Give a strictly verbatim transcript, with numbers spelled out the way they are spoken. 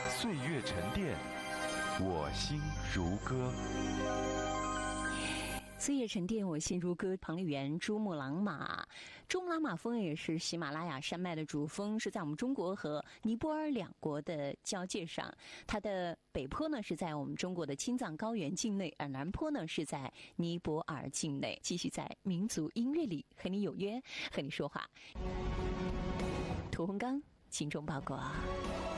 岁月沉淀，我心如歌。 岁月沉淀，我心如歌。彭丽媛珠穆朗玛，珠穆朗玛峰也是喜马拉雅山脉的主峰，是在我们中国和尼泊尔两国的交界上。它的北坡呢是在我们中国的青藏高原境内，而南坡呢是在尼泊尔境内。继续在民族音乐里和你有约，和你说话。屠洪刚，精忠报国。